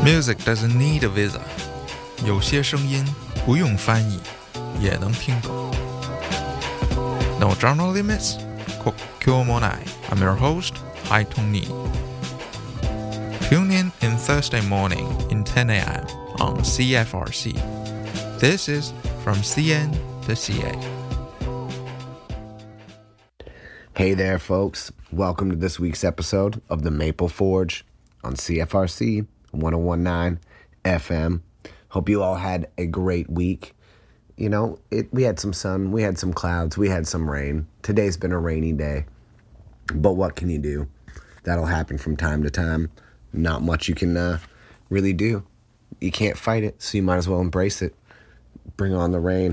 Music doesn't need a visa. 有些声音不用翻译也能听懂。No journal limits. 今日もない。I'm your host, Hai Tong-ni. Tune in Thursday morning in 10 a.m. on CFRC. This is From CN to CA. Hey there, folks. Welcome to this week's episode of the Maple Forge on CFRC 1019 FM. Hope you all had a great week. You know, we had some sun, we had some clouds, we had some rain. Today's been a rainy day. But what can you do? That'll happen from time to time. Not much you can really do. You can't fight it, so you might as well embrace it. Bring on the rain.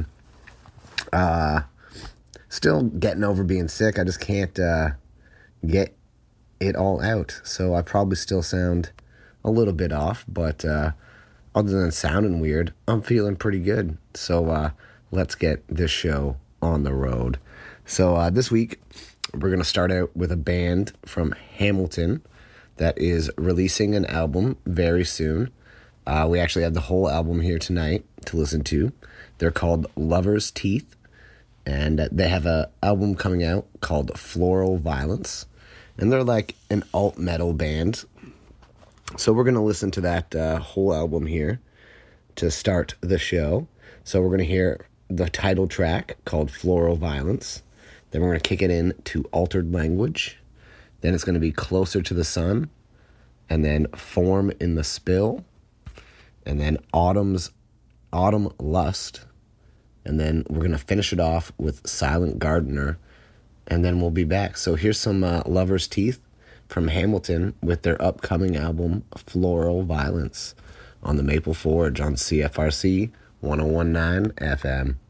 Still getting over being sick. I just can't get it all out. So I probably still sound a little bit off, but other than sounding weird, I'm feeling pretty good. So let's get this show on the road. So this week, we're going to start out with a band from Hamilton that is releasing an album very soon. We actually have the whole album here tonight to listen to. They're called Lover's Teeth, and they have an album coming out called Floral Violence, and they're like an alt-metal band. So we're going to listen to that whole album here to start the show. So we're going to hear the title track called Floral Violence. Then we're going to kick it in to Altered Language. Then it's going to be Closer to the Sun. And then Form in the Spill. And then Autumn Lust. And then we're going to finish it off with Silent Gardener. And then we'll be back. So here's some Lover's Teeth from Hamilton with their upcoming album, Floral Violence, on the Maple Forge on CFRC 1019 FM.